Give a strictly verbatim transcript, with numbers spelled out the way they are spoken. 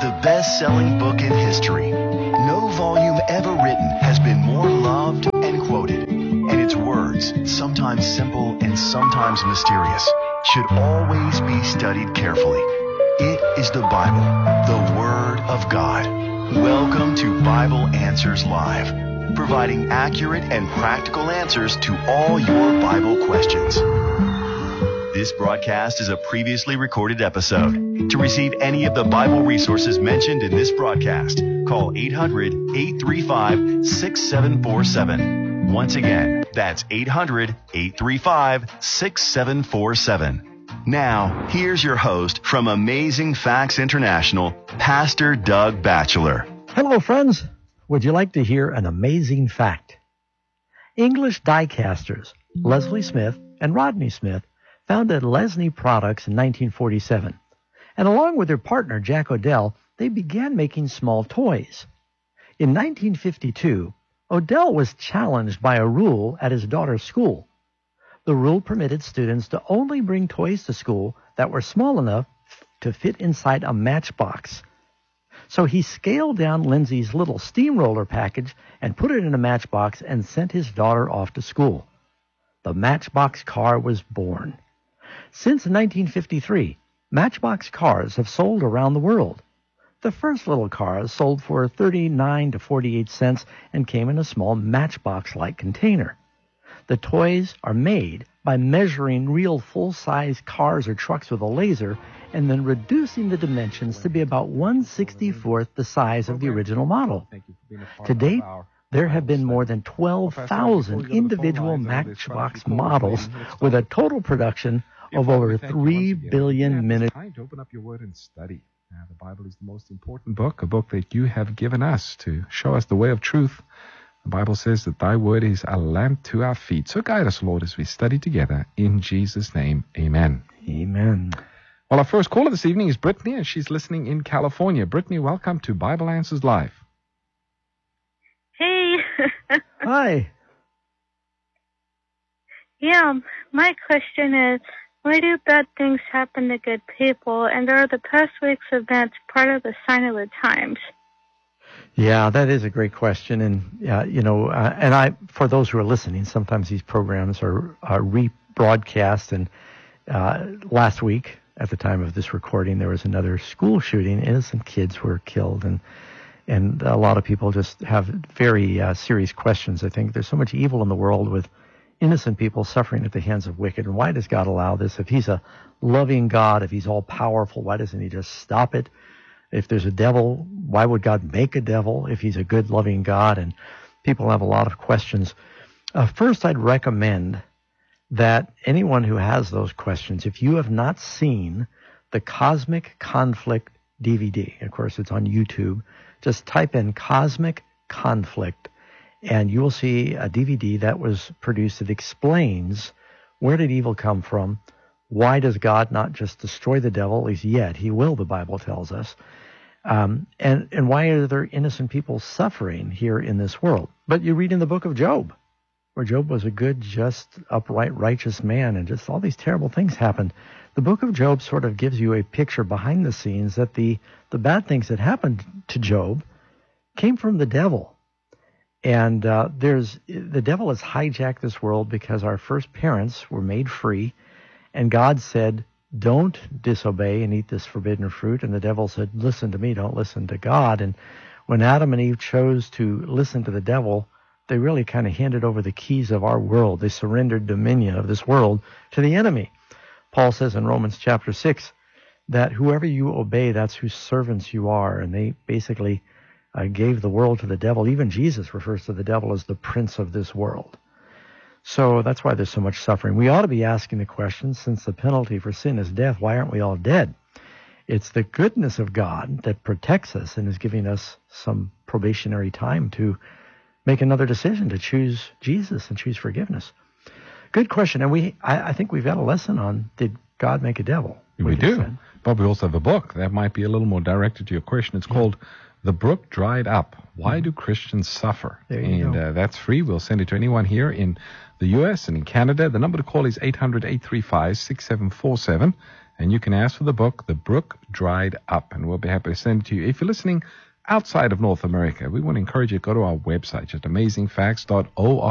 the best-selling book in history. No volume ever written has been more loved and quoted. And its words, sometimes simple and sometimes mysterious, should always be studied carefully. It is the Bible, the Word of God. Welcome to Bible Answers Live, providing accurate and practical answers to all your Bible questions. This broadcast is a previously recorded episode. To receive any of the Bible resources mentioned in this broadcast, call eight hundred, eight three five, six seven four seven. Once again, that's eight hundred, eight three five, six seven four seven. Now, here's your host from Amazing Facts International, Pastor Doug Batchelor. Hello, friends. Would you like to hear an amazing fact? English die casters Leslie Smith and Rodney Smith founded Lesney Products in nineteen forty-seven. And along with their partner, Jack Odell, they began making small toys. In nineteen fifty-two, Odell was challenged by a rule at his daughter's school. The rule permitted students to only bring toys to school that were small enough to fit inside a matchbox. So he scaled down Lindsay's little steamroller package and put it in a matchbox and sent his daughter off to school. The Matchbox car was born. Since nineteen fifty-three, Matchbox cars have sold around the world. The first little cars sold for thirty-nine to forty-eight cents and came in a small matchbox-like container. The toys are made by measuring real full-size cars or trucks with a laser and then reducing the dimensions to be about one sixty-fourth the size of the original model. To date, there have been more than twelve thousand individual Matchbox models with a total production of over three billion minutes. Time to open up your word and study. Now, the Bible is the most important book, a book that you have given us to show us the way of truth. The Bible says that thy word is a lamp to our feet. So guide us, Lord, as we study together. In Jesus' name, amen. Amen. Well, our first caller this evening is Brittany, and she's listening in California. Brittany, welcome to Bible Answers Live. Hey. Hi. Yeah, my question is, why do bad things happen to good people, and are the past week's events part of the sign of the times? Yeah, that is a great question, and uh, you know, uh, and I, for those who are listening, sometimes these programs are, are rebroadcast. And uh, last week, at the time of this recording, there was another school shooting. Innocent kids were killed, and and a lot of people just have very uh, serious questions. I think there's so much evil in the world with innocent people suffering at the hands of wicked. And why does God allow this? If he's a loving God, if he's all powerful, why doesn't he just stop it? If there's a devil, why would God make a devil if he's a good, loving God? And people have a lot of questions. Uh, first, I'd recommend that anyone who has those questions, if you have not seen the Cosmic Conflict D V D, of course, it's on YouTube, just type in Cosmic Conflict, and you will see a D V D that was produced that explains where did evil come from, why does God not just destroy the devil, at least yet, he will, the Bible tells us, um, and, and why are there innocent people suffering here in this world? But you read in the book of Job, where Job was a good, just, upright, righteous man, and just all these terrible things happened. The book of Job sort of gives you a picture behind the scenes that the, the bad things that happened to Job came from the devil. And uh, there's the devil has hijacked this world because our first parents were made free, and God said, don't disobey and eat this forbidden fruit. And the devil said, listen to me, don't listen to God. And when Adam and Eve chose to listen to the devil, they really kind of handed over the keys of our world. They surrendered dominion of this world to the enemy. Paul says in Romans chapter six that whoever you obey, that's whose servants you are. And they basically uh, gave the world to the devil. Even Jesus refers to the devil as the prince of this world. So that's why there's so much suffering. We ought to be asking the question, since the penalty for sin is death, why aren't we all dead? It's the goodness of God that protects us and is giving us some probationary time to make another decision, to choose Jesus and choose forgiveness. Good question. And we, I, I think we've got a lesson on, did God make a devil? We do. But we also have a book that might be a little more directed to your question. It's yeah. called The Brook Dried Up. Why do Christians suffer? There you and go. Uh, that's free. We'll send it to anyone here in the U S and in Canada. The number to call is eight hundred, eight three five, six seven four seven. And you can ask for the book, The Brook Dried Up, and we'll be happy to send it to you. If you're listening outside of North America, we want to encourage you to go to our website, just amazing facts dot org.